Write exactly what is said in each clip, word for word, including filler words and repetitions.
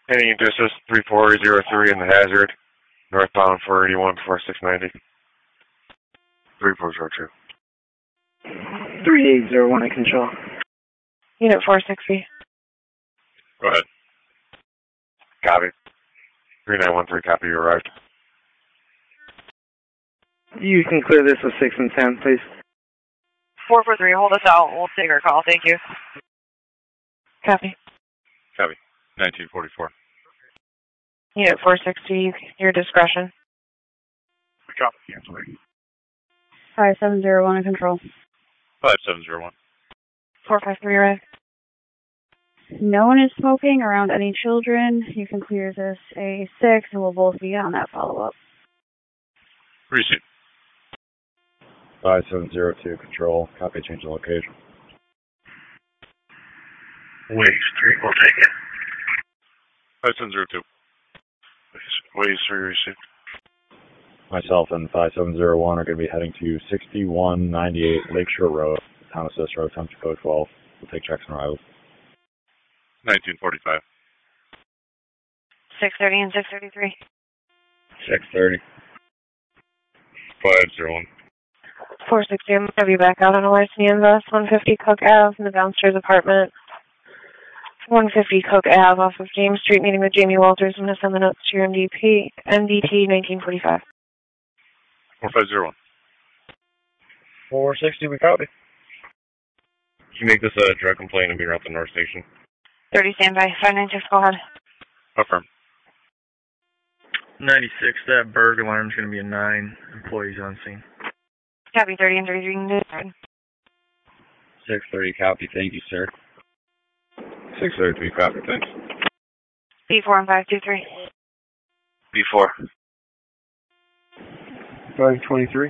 Heading into assist three four zero three in the hazard, northbound four eighty-one before six ninety. three four zero two. three eight zero one at control. Unit four sixty. Go ahead. Copy. three nine one three, copy, you arrived. You can clear this with six and ten, please. four four three, hold us out. We'll take our call. Thank you. Copy. Copy. nineteen forty-four. Unit four sixty, your discretion. Copy. Cancel. five seven zero one in control. five seven zero one. four five three, right? No one is smoking around any children. You can clear this A six, and we'll both be on that follow-up. Receipt. five seven zero two, control. Copy, change the location. Waves three, we'll take it. five seven zero two. Waves three, receipt. Myself and five seven zero one are going to be heading to sixty-one ninety-eight Lakeshore Road, Town of Cicero, Country Code twelve. We'll take checks and arrivals. nineteen forty-five. six thirty and six thirty-three. six thirty. five zero one. four sixty, I'm going to be back out on a larceny invest, one fifty Cook Ave in the downstairs apartment. one fifty Cook Ave off of James Street, meeting with Jamie Walters. I'm going to send the notes to your M D P, M D T nineteen forty-five. four five zero one. four sixty, we copy. Can you make this a drug complaint and be around the North Station? thirty standby, five nine six, go ahead. Affirm. ninety-six, that burg alarm's going to be a nine. Employees on scene. Copy, thirty and thirty-three, can do it. six thirty, copy. Thank you, sir. six thirty-three, copy, thanks. B four and five two three. B four. five twenty-three.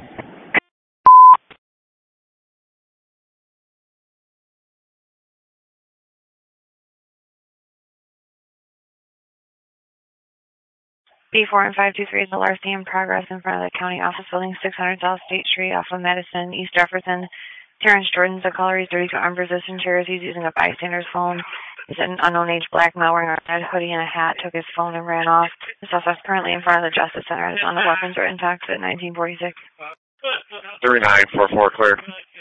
B four and five two three is a larceny in progress in front of the county office building, six hundred South State Street, off of Madison, East Jefferson. Terrence Jordan's the caller. He's dirty to armed resistant chairs. He's using a bystander's phone. He's an unknown age black male wearing a red hoodie and a hat, took his phone and ran off. The suspect's currently in front of the Justice Center. His on the weapons are intact at nineteen forty-six. three nine four four, clear.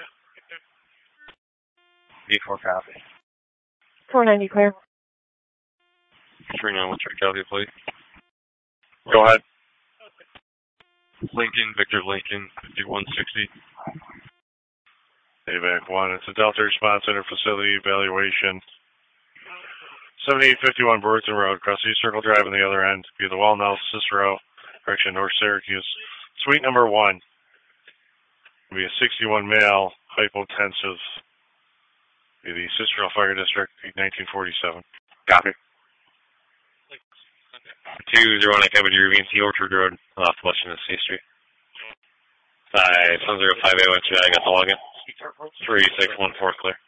B four, copy. four ninety, clear. three nine one three, copy, please. Go ahead. Lincoln, Victor Lincoln, fifty-one sixty. AVAC one, it's a Delta Response Center facility evaluation. seventy-eight fifty-one Burton Road, across East Circle Drive on the other end, via the Wellnell, Cicero, direction North Syracuse. Suite number one. Will be a sixty-one male, hypotensive, via the Cicero Fire District, nineteen forty-seven. Copy. two zero one, I covered your V C Orchard Road, off Western C Street. five seven zero five eight one two, I got the login. three six one four, clear.